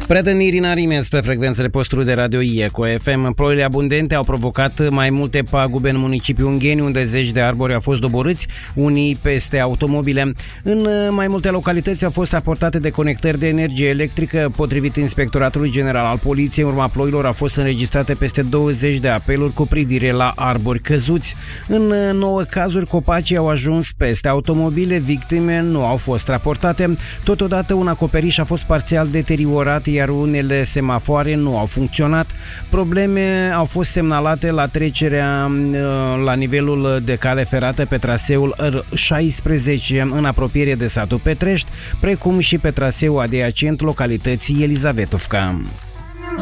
Pretăniri inarimes pe frecvențele postului de radio Eco FM. Ploile abundente au provocat mai multe pagube în municipiul Ungheni, unde zeci de arbori au fost doborâți, unii peste automobile. În mai multe localități au fost raportate deconectări de energie electrică. Potrivit Inspectoratului General al Poliției, în urma ploilor au fost înregistrate peste 20 de apeluri cu privire la arbori căzuți. În 9 cazuri, copacii au ajuns peste automobile, victime nu au fost raportate. Totodată, un acoperiș a fost parțial deteriorat, iar unele semafoare nu au funcționat. Probleme au fost semnalate la trecerea la nivelul de cale ferată pe traseul R16 în apropiere de satul Petrești, precum și pe traseul adiacent localității Elizavetovca.